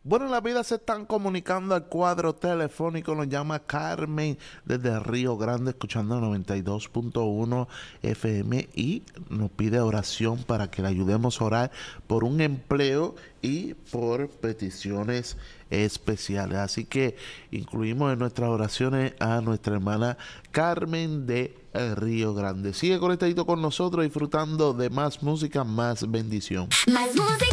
Bueno, la vida se están comunicando al cuadro telefónico, nos llama Carmen desde Río Grande, escuchando 92.1 FM y nos pide oración para que le ayudemos a orar por un empleo y por peticiones especiales. Así que incluimos en nuestras oraciones a nuestra hermana Carmen de Río Grande. Sigue conectadito con nosotros disfrutando de más música, más bendición. Más música.